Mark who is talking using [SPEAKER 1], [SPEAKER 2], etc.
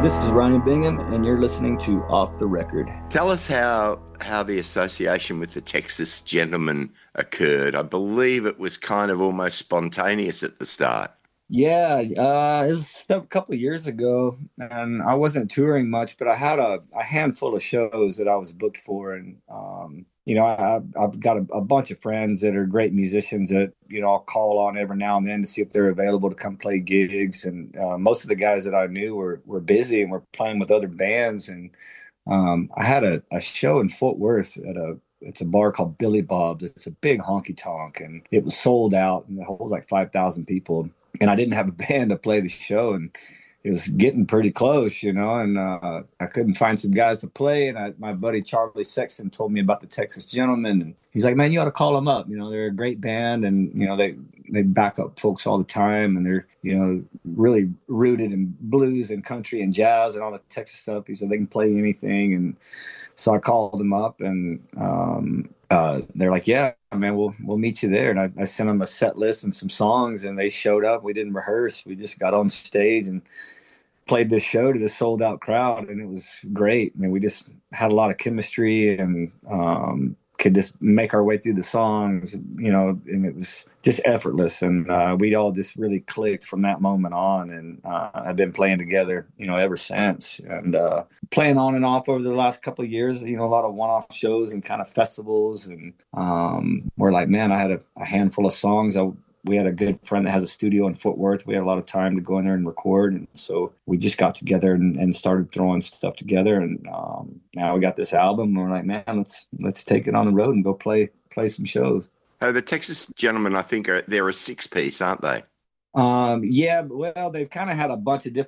[SPEAKER 1] This is Ryan Bingham, and you're listening to Off the Record.
[SPEAKER 2] Tell us how the association with the Texas Gentlemen occurred. I believe it was kind of almost spontaneous at the start.
[SPEAKER 1] Yeah, it was a couple of years ago, and I wasn't touring much, but I had a handful of shows that I was booked for, and I've got a bunch of friends that are great musicians that I'll call on every now and then to see if they're available to come play gigs, and most of the guys that I knew were busy and were playing with other bands, and I had a show in Fort Worth at it's a bar called Billy Bob's. It's a big honky tonk, and it was sold out, and it holds like 5,000 people. And I didn't have a band to play the show, and it was getting pretty close, and I couldn't find some guys to play. And my buddy Charlie Sexton told me about the Texas Gentlemen, and he's like, "Man, you ought to call them up. They're a great band, and they back up folks all the time, and they're really rooted in blues and country and jazz and all the Texas stuff." He said they can play anything, and so I called them up, and they're like, "Yeah, man, we'll meet you there." And I sent them a set list and some songs, and they showed up. We didn't rehearse. We just got on stage and played this show to the sold out crowd, and it was great. I mean, we just had a lot of chemistry, and could just make our way through the songs, and it was just effortless. And we all just really clicked from that moment on, and I've been playing together, ever since, and playing on and off over the last couple of years, a lot of one-off shows and kind of festivals. And we're like, man, I had a handful of songs. We had a good friend that has a studio in Fort Worth. We had a lot of time to go in there and record. And so we just got together and started throwing stuff together. And now we got this album. And we're like, man, let's take it on the road and go play some shows.
[SPEAKER 2] The Texas Gentlemen, I think, they're a six-piece, aren't they?
[SPEAKER 1] Yeah, well, they've kind of had a bunch of different